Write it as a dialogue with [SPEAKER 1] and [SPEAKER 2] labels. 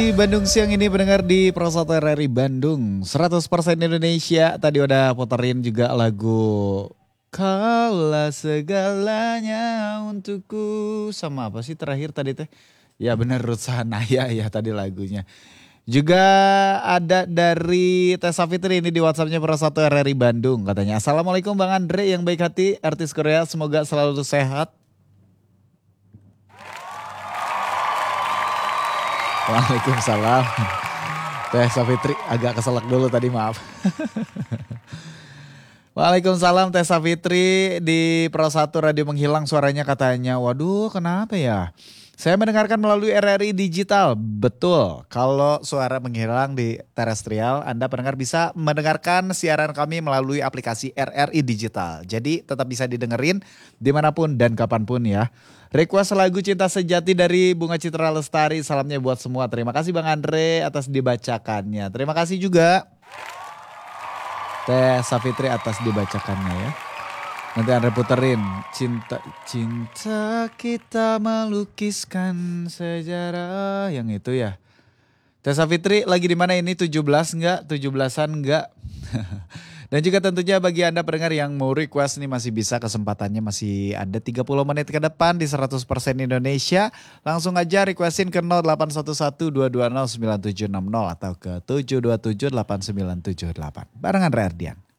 [SPEAKER 1] Di Bandung siang ini pendengar di Prosatu RRI Bandung 100% Indonesia. Tadi udah puterin juga lagu Kaulah segalanya untukku. Sama apa sih terakhir tadi teh? Ya bener Ruth Sahanaya ya tadi lagunya. Juga ada dari Tessa Fitri ini di WhatsAppnya Prosatu RRI Bandung katanya. Assalamualaikum Bang Andre yang baik hati artis Korea, semoga selalu sehat. Waalaikumsalam. Teh Safitri agak keselak dulu tadi, maaf. Waalaikumsalam Teh Safitri di Pro 1 Radio menghilang suaranya katanya. Waduh, kenapa ya? Saya mendengarkan melalui RRI Digital. Betul, kalau suara menghilang di terestrial, Anda pendengar bisa mendengarkan siaran kami melalui aplikasi RRI Digital. Jadi tetap bisa didengerin dimanapun dan kapanpun ya. Request lagu Cinta Sejati dari Bunga Citra Lestari. Salamnya buat semua. Terima kasih Bang Andre atas dibacakannya. Terima kasih juga Teh Safitri atas dibacakannya ya. Nanti Andre puterin. Cinta kita melukiskan sejarah. Yang itu ya. Teh Safitri lagi di mana ini? 17 enggak? 17-an enggak? Dan juga tentunya bagi Anda pendengar yang mau request nih masih bisa, kesempatannya masih ada 30 menit ke depan di 100% Indonesia. Langsung aja requestin ke 0811-220-9760 atau ke 727-8978. Barengan Andre Ardian.